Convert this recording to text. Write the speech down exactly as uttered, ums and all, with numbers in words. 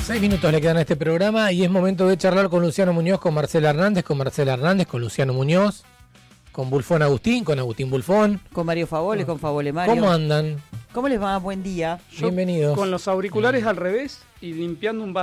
Seis minutos le quedan a este programa y es momento de charlar con Luciano Muñoz, con Marcela Hernández, con Marcela Hernández, con Luciano Muñoz, con Bulfón Agustín, con Agustín Bulfón. Con Mario Favole, con Favole Mario. ¿Cómo andan? ¿Cómo les va? Buen día. Bienvenidos. Con los auriculares al revés y limpiando un vaso.